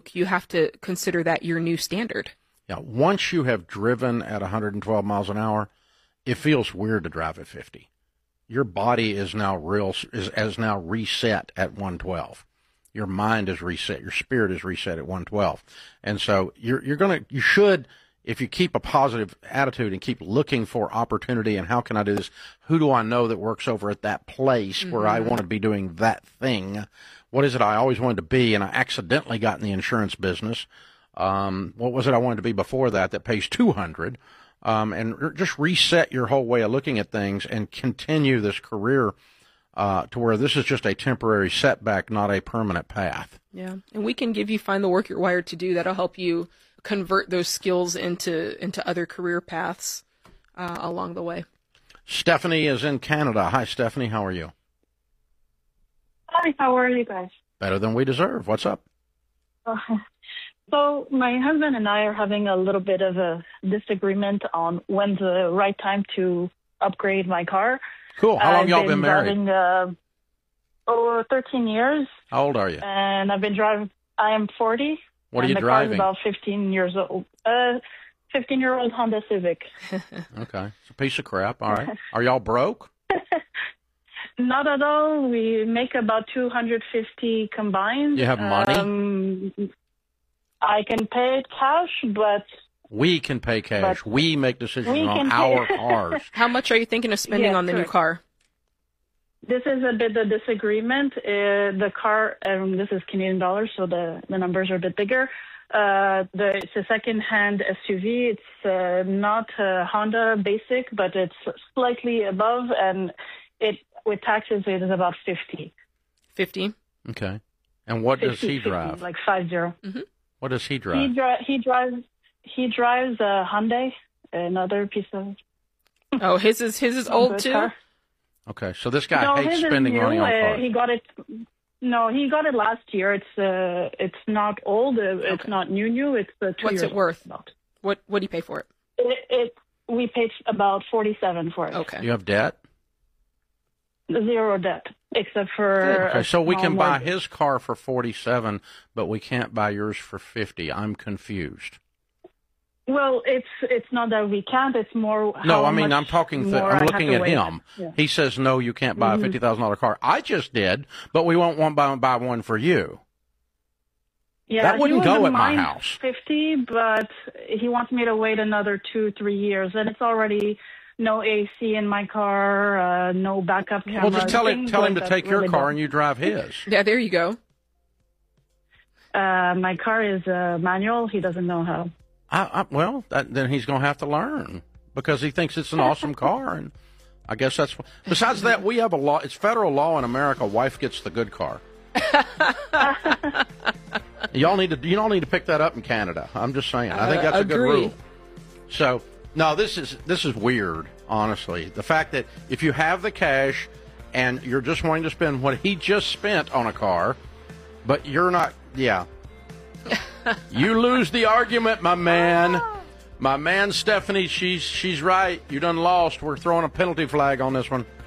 week, you have to consider that your new standard. Yeah, once you have driven at 112 miles an hour, it feels weird to drive at 50. Your body is now reset at 112. Your mind is reset. Your spirit is reset at 112. And so you should, if you keep a positive attitude and keep looking for opportunity and how can I do this? Who do I know that works over at that place where I want to be doing that thing? What is it I always wanted to be? And I accidentally got in the insurance business. What was it I wanted to be before that pays $200? And just reset your whole way of looking at things and continue this career to where this is just a temporary setback, not a permanent path. Yeah, and we can find the work you're wired to do. That'll help you convert those skills into other career paths along the way. Stephanie is in Canada. Hi, Stephanie. How are you? Hi, how are you guys? Better than we deserve. What's up? So my husband and I are having a little bit of a disagreement on when's the right time to upgrade my car. Cool. How long y'all been married? Driving, 13 years. How old are you? And I've been driving. I am 40. What are you driving? The car's about 15 years old. 15-year-old Honda Civic. Okay. It's a piece of crap. All right. Are y'all broke? Not at all. We make about $250 combined. You have money? I can pay it cash, but... We can pay cash. We make decisions on our cars. How much are you thinking of spending on the new car? This is a bit of disagreement. The car, this is Canadian dollars, so the numbers are a bit bigger. It's a second-hand SUV. It's not a Honda Basic, but it's slightly above, and with taxes, it is about 50. 50? Okay. And what does he drive? 50, like 50. Mm-hmm. What does he drive? He drives a Hyundai, another piece of... Oh, his is old too? Car. Okay, so this guy hates spending money on cars. He got it. No, he got it last year. It's not old. It's not new. It's 2 years. What's it worth? About. What do you pay for it? We paid about $47 for it. Okay. You have debt? Zero debt, except for. Okay, so we can buy his car for $47, but we can't buy yours for $50. I'm confused. Well, it's not that we can't. It's more. No, I mean I'm talking. I'm looking at him. Yeah. He says no, you can't buy a $50,000 car. I just did, but we won't want to buy one for you. Yeah, that wouldn't go at my house. 50, but he wants me to wait another 2-3 years, and it's already no AC in my car, no backup camera. Well, just tell him to take your car and you drive his. Yeah, there you go. My car is manual. He doesn't know how. Then he's going to have to learn because he thinks it's an awesome car, and I guess that's. Besides that, we have a law. It's federal law in America. Wife gets the good car. You all need to pick that up in Canada. I'm just saying. I think that's a good rule. So no, this is weird. Honestly, the fact that if you have the cash and you're just wanting to spend what he just spent on a car, but you're not. Yeah. You lose the argument, my man. My man, Stephanie, she's right. You done lost. We're throwing a penalty flag on this one.